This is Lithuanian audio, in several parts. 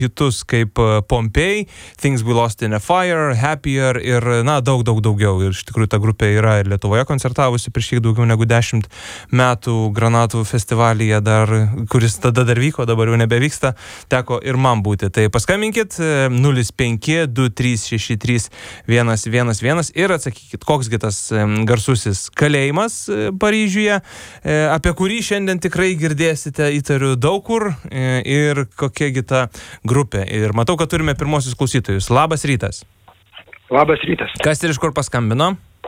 hitus kaip Pompeii, Things We Lost in a Fire, Happier ir, daug daugiau. Ir iš tikrųjų ta grupė yra ir Lietuvoje koncertavusi prieš kiek daugiau negu 10 metų Granatų festivalyje dar, kuris tada dar vyko, dabar jau nebevyksta, teko ir man būti. Tai paskambinkit 0523631111 ir atsakykit, koksgi tas garsusis kalėjimas Paryžiuje, apie kurį šiandien tikrai girdėsite, įtariu, daug kur ir kokiagi ta grupė. Ir matau, kad turime pirmosius klausytojus. Labas rytas. Labas rytas. Kas ir iš kur paskambino?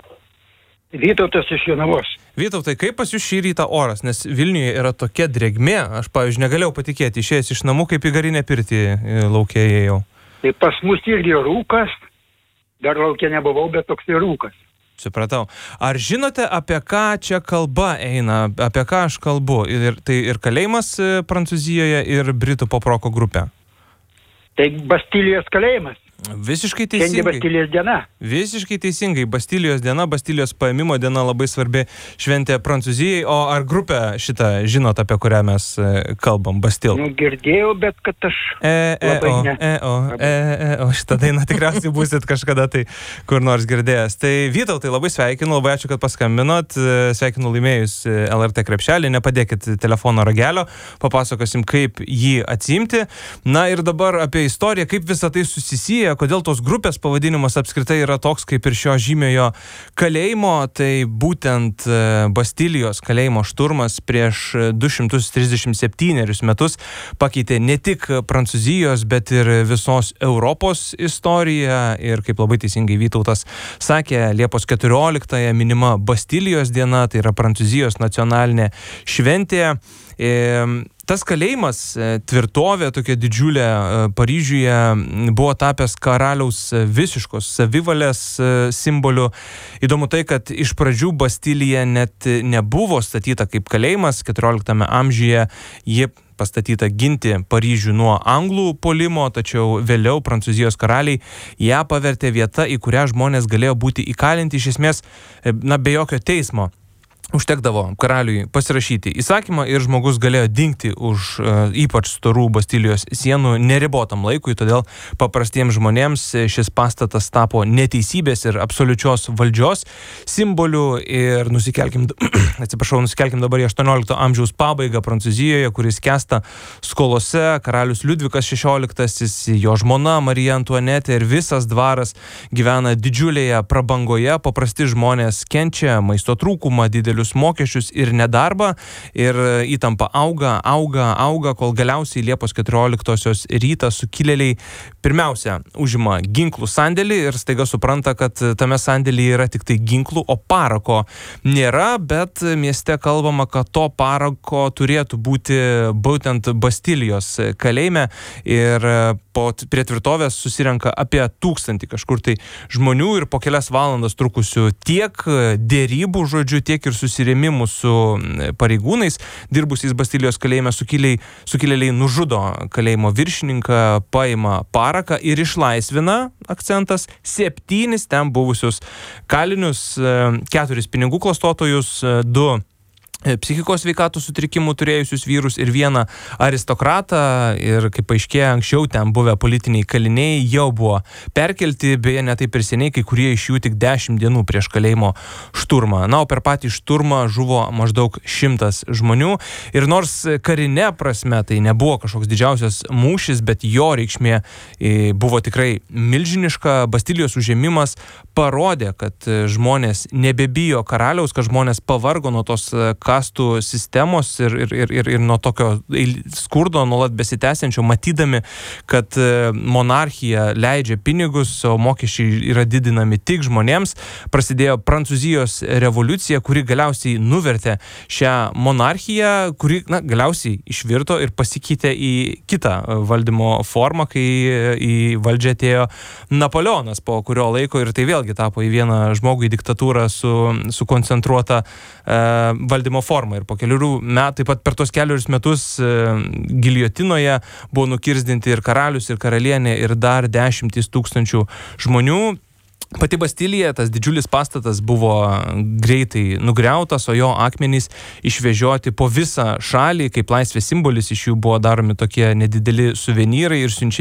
Vytautas iš Jonavos. Vytautai, kaip pas jūs šį rytą oras? Nes Vilniuje yra tokia drėgmė, aš, pavyzdžiui, negalėjau patikėti, išėjęs iš namų, kaip į garinę pirtį lauke ėjau. Tai pas mus irgi rūkas, dar lauke nebuvau, bet toks ir rūkas. Supratau. Ar žinote, apie ką čia kalba eina, apie ką aš kalbu? Tai ir kalėjimas Prancūzijoje, ir Britų poproko grupė. Tai Bastilijos kalėjimas. Visiškai teisingai. Šiandien Bastilijos diena. Visiškai teisingai. Bastilijos diena, Bastilijos paėmimo diena, labai svarbi šventė Prancūzijai. O ar grupę šitą žinot, apie kurią mes kalbam, Bastil? Girdėjau, bet kad aš labai ne. Šitą dainą tikriausiai būsit kažkada tai kur nors girdėjęs. Tai Vytautai, labai sveikinu, labai ačiū, kad paskambinot. Sveikinu laimėjus LRT krepšelį. Nepadėkit telefono ragelio, papasakosim, kaip jį atsiimti. Na ir dabar apie istoriją, kaip visą tai susisieja, kodėl tos grupės pavadinimas apskritai yra toks kaip ir šio žymiojo kalėjimo. Tai būtent Bastilijos kalėjimo šturmas prieš 237 metus pakeitė ne tik Prancūzijos, bet ir visos Europos istoriją. Ir kaip labai teisingai Vytautas sakė, Liepos 14 minima Bastilijos diena, tai yra Prancūzijos nacionalinė šventė. Tas kalėjimas, tvirtovė tokia didžiulė Paryžiuje, buvo tapęs karaliaus visiškos savivalės simboliu. Įdomu tai, kad iš pradžių Bastilija net nebuvo statyta kaip kalėjimas. 14 amžiuje ji pastatyta ginti Paryžių nuo anglų puolimo, tačiau vėliau Prancūzijos karaliai ją pavertė vieta, į kurią žmonės galėjo būti įkalinti iš esmės, be jokio teismo. Užtekdavo karaliui pasirašyti įsakymą ir žmogus galėjo dingti už ypač storų Bastilijos sienų neribotam laikui, todėl paprastiems žmonėms šis pastatas tapo neteisybės ir absoliučios valdžios simboliu. Ir nusikelkim dabar į 18 amžiaus pabaigą Prancūzijoje, kuris skęsta skolose. Karalius Liudvikas XVI, jo žmona Marija Antuanetė ir visas dvaras gyvena didžiulėje prabangoje. Paprasti žmonės kenčia maisto trūkumą, didelius mokesčius ir nedarbą, ir įtampa auga, kol galiausiai Liepos 14 rytą sukilėliai pirmiausia užima ginklų sandėlį ir staiga supranta, kad tame sandėlyje yra tik tai ginklų, o parako nėra, bet mieste kalbama, kad to parako turėtų būti būtent Bastilijos kalėjime. Ir prie tvirtovės susirenka apie 1000 kažkur tai žmonių ir po kelias valandas trukusių tiek dėrybų, tiek ir susirėmimų su pareigūnais dirbusiais Bastilijos kalėjime sukilėliai nužudo kalėjimo viršininką, paima paraką ir išlaisvina, akcentas, 7 ten buvusius kalinius, 4 pinigų klastotojus, 2 psichikos sveikatos sutrikimų turėjusius vyrus ir 1 aristokratą. Ir kaip aiškėja, anksčiau ten buvę politiniai kaliniai jau buvo perkelti, beje, ne taip ir seniai, kai kurie iš jų tik 10 dienų prieš kalėjimo šturmą. Na, o per patį šturmą žuvo maždaug 100 žmonių. Ir nors karinė prasme tai nebuvo kažkoks didžiausias mūšis, bet jo reikšmė buvo tikrai milžiniška. Bastilijos užėmimas parodė, kad žmonės nebebijo karaliaus, kad žmonės pavargo nuo tos kastų sistemos ir nuo tokio skurdo nuolat besitęsiančio, matydami, kad monarchija leidžia pinigus, o mokesčiai yra didinami tik žmonėms. Prasidėjo Prancūzijos revoliucija, kuri galiausiai nuvertė šią monarchiją, kuri galiausiai išvirto ir pasikeitė į kitą valdymo formą, kai į valdžią atėjo Napoleonas po kurio laiko, ir tai vėlgi tapo į vieną žmogų į diktatūrą sukoncentruotą valdymo formą. Ir po kelių metų, taip pat per tos kelius metus giljotinoje buvo nukirzdinti ir karalius, ir karalienė, ir dar 10 000 žmonių. Pati Bastilija, tas didžiulis pastatas, buvo greitai nugriautas, o jo akmenys išvežioti po visą šalį kaip laisvės simbolis. Iš jų buvo daromi tokie nedideli suvenyrai ir siunčiami